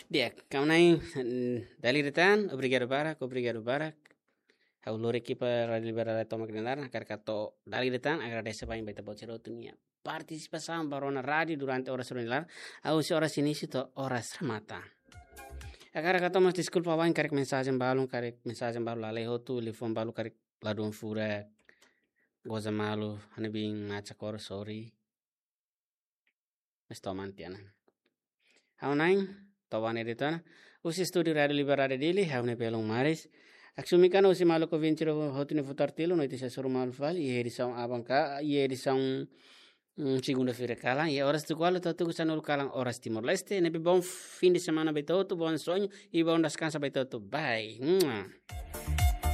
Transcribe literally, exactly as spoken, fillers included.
Dia, kau nai dali retan, obrigado Barak, obrigado Barak. Ao lor equipa Radio Liberal toma kenalar, agar kato dali retan, agradece bem baita bocero tunia. Participação barona rádio durante horas reunilar, ao se horas início to horas remata. Agora kato mas desculpa bem, karek mensagem balu, karek mensagem balu lalai hotu, telefone balu karek ladun fura, goza malu, hanebing ngacakor sorry. Mas toman tiana. Ao nai, Tawan editan, usi studi Radio Liberal dili, haune pelong maris. Aksumikana usi malu ko vinciro hotini futartilo, noiti sa suru malu fal, i edição abanca, i edição um, segunda-feira calang, e horas tu qual tu kusan ul calang horas Timor Leste, nebi bom fim de semana beitoto, bom sonho e bom descanso beitoto. Bye. Mua.